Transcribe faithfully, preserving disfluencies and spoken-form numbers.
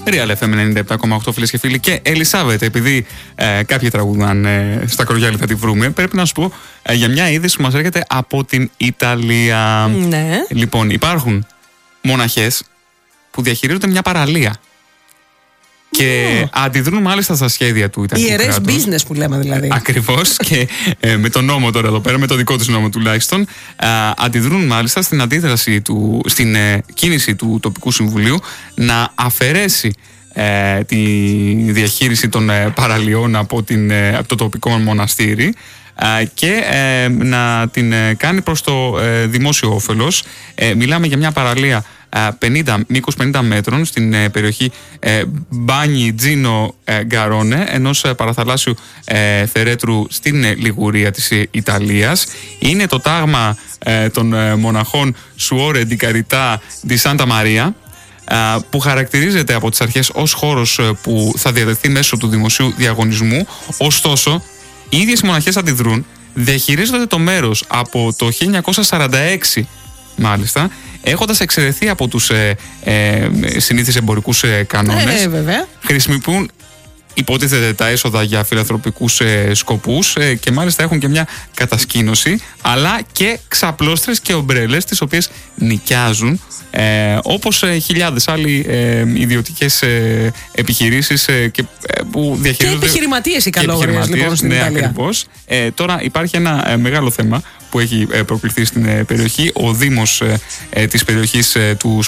Real εφ εμ ενενήντα επτά κόμμα οκτώ, φίλες και φίλοι. Και Ελισάβετ, επειδή ε, κάποιοι τραγουδάν ε, στα κοριάλια θα τη βρούμε, πρέπει να σου πω ε, για μια είδηση που μας έρχεται από την Ιταλία. Ναι. Λοιπόν, υπάρχουν μοναχές που διαχειρίζονται μια παραλία. Και oh. αντιδρούν μάλιστα στα σχέδια του Ιταλικού κράτους. Ιερές business που λέμε δηλαδή. Ακριβώς. Και ε, με τον νόμο τώρα εδώ πέρα, με το δικό τους νόμο τουλάχιστον, ε, αντιδρούν μάλιστα στην αντίδραση του, στην ε, κίνηση του τοπικού συμβουλίου να αφαιρέσει ε, τη διαχείριση των ε, παραλιών από, την, ε, από το τοπικό μοναστήρι ε, και ε, να την ε, κάνει προς το ε, δημόσιο όφελος. Ε, μιλάμε για μια παραλία πενήντα, μήκος πενήντα μέτρων στην ε, περιοχή ε, Μπάνι Τζίνο ε, Γκαρόνε, ενός ε, παραθαλάσσιου ε, θερέτρου στην ε, Λιγουρία της ε, Ιταλίας. Είναι το τάγμα ε, των ε, μοναχών Σουόρε ντι Καριτά ντι Σάντα Μαρία, ε, που χαρακτηρίζεται από τις αρχές ως χώρος ε, που θα διαδεθεί μέσω του δημοσίου διαγωνισμού. Ωστόσο, οι ίδιες οι μοναχές αντιδρούν, διαχειρίζονται το μέρος από το χίλια εννιακόσια σαράντα έξι μάλιστα, έχοντας εξαιρεθεί από τους ε, ε, συνήθεις εμπορικούς ε, κανόνες. Ε, βέβαια. Χρησιμοποιούν, υποτίθεται, τα έσοδα για φιλανθρωπικούς ε, σκοπούς ε, και μάλιστα έχουν και μια κατασκήνωση, αλλά και ξαπλώστρες και ομπρέλες, τις οποίες νοικιάζουν, ε, όπως ε, χιλιάδες άλλοι ε, ιδιωτικές ε, επιχειρήσεις ε, και, ε, που διαχειρίζονται. Και επιχειρηματίες οι καλόγριες, λοιπόν, στην ναι, Ιταλία. Ακριβώς. Ε, τώρα υπάρχει ένα ε, μεγάλο θέμα που έχει ε, προκληθεί στην ε, περιοχή. Ο Δήμος ε, ε, της περιοχής ε, του